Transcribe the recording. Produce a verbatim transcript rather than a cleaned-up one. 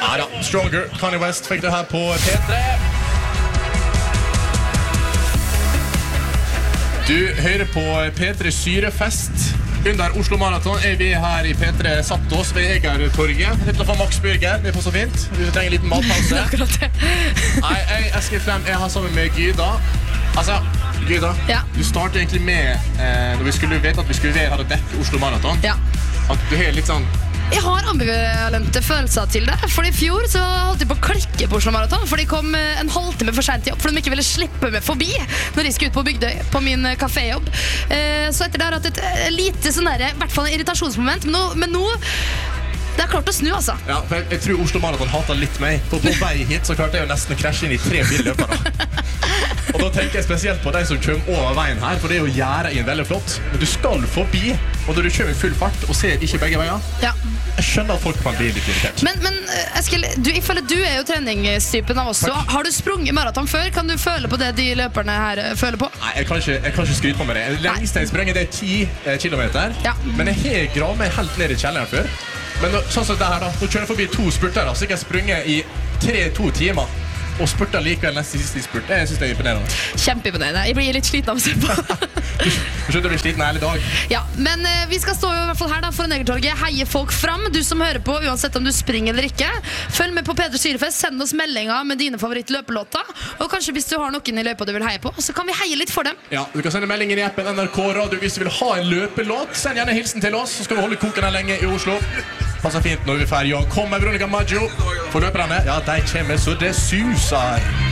Ja da, Stronger, Kanye West fikk det her på P tre. Du hører på P tre Syrefest. Under Oslo Marathon er vi her i P tre satt oss ved Egertorget. Litt å få Max Burger, det er på så fint. Vi trenger en liten matpause. Nei, jeg, jeg skal frem, jeg har sammen med Gyda. Altså, Gyda, ja. Du startet egentlig med, eh, når vi skulle vite at vi skulle være her og dekke Oslo Marathon, ja. At du har litt sånn Jeg har ambivalente følelser til det. For i fjor så holdt de på å klikke på Oslo Marathon, for de kom en halvtime for sent til jobb, for de ikke ville slippe meg forbi når de skulle ut på Bygdøy på min kaféjobb. Så etter det har jeg hatt et lite sånn der, i hvert fall en irritasjonsmoment, men nå, men nå det er klart å snu, altså. Ja, for jeg, jeg tror Oslo Marathon hater litt meg. For på vei hit så klarte jeg jo nesten å krasje inn i tre billøpere. Og da tenker jeg spesielt på de som kommer over veien her, for det er jo gjerdet inn veldig flott. Men du skal forbi, og når du kjører i full fart og ser ikke begge veier, ja. Jeg skjønner at folk kan bli litt irritert. Men, men Eskil, du, jeg føler du er jo treningstypen av oss. Så har du sprunget maraton før? Kan du føle på det de løperne her føler på? Nei, jeg kan ikke, jeg kan ikke skryte på med det. Lengst jeg sprenger det er ti kilometer. Ja. Men jeg har gravet meg helt ned i kjelleren før. Men nå, sånn som det her da, nå kjører jeg forbi to spurter, så jeg kan sprunge i tre-to timer. Og spurter likevel nesten siste spurt. Jeg synes det er imponerende. Kjempeimponerende. Jeg blir litt sliten av å se på. Du skjønner du blir sliten hele dag. Ja, men uh, vi skal stå i hvert fall her da foran Egertorget. Heie folk fram. Du som hører på, uansett om du springer eller ikke. Følg med på P tre Syrefest. Send oss meldinger med dine favorittløpelåter. Og kanskje hvis du har noen i løypa du vil heie på, så kan vi heie litt for dem. Ja, du kan sende meldingen i appen N R K Radio hvis du vil ha en løpelåt. Send gjerne hilsen til oss, så skal vi holde koken her lenge i Oslo. Passer fint når vi er ferdig. Kom med Veronica Maggio. For løperne, ja, de kommer så det suser.